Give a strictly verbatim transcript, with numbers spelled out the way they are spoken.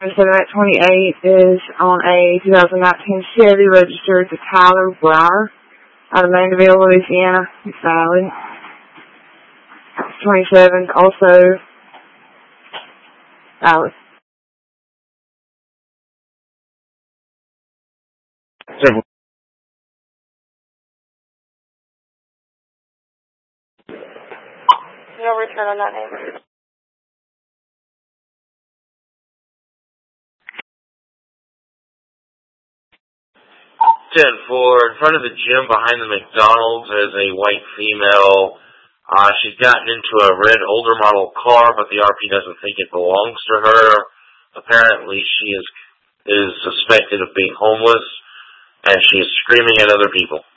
seven at twenty-eight is on a two thousand nineteen Chevy registered to Tyler Breyer out of Mandeville, Louisiana. It's valid. twenty-seven also valid. Several. No return on that name. ten four, in front of the gym behind the McDonald's is a white female. Uh, she's gotten into a red older model car, but the R P doesn't think it belongs to her. Apparently she is, is suspected of being homeless, and she is screaming at other people.